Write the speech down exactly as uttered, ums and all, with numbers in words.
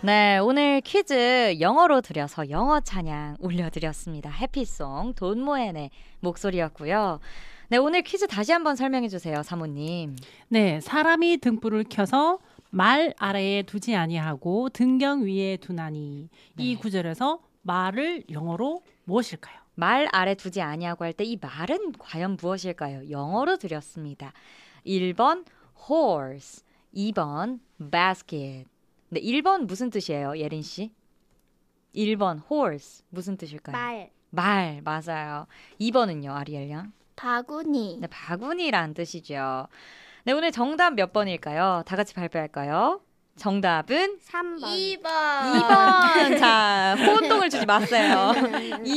네, 오늘 퀴즈 영어로 드려서 영어 찬양 올려드렸습니다. 해피송 돈모엔의 목소리였고요. 네, 오늘 퀴즈 다시 한번 설명해 주세요, 사모님. 네, 사람이 등불을 켜서 말 아래에 두지 아니하고 등경 위에 두나니. 네. 이 구절에서 말을 영어로 무엇일까요? 말 아래 두지 아니하고 할 때 이 말은 과연 무엇일까요? 영어로 드렸습니다. 일 번 horse, 이 번 basket. 네, 일 번 무슨 뜻이에요, 예린 씨? 일 번 horse 무슨 뜻일까요? 말. 말, 맞아요. 이 번은요, 아리엘 양? 바구니. 네, 바구니란 뜻이죠. 네, 오늘 정답 몇 번일까요? 다 같이 발표할까요? 정답은 삼 번. 이 번. 이 번. 자, 혼동을 주지 마세요.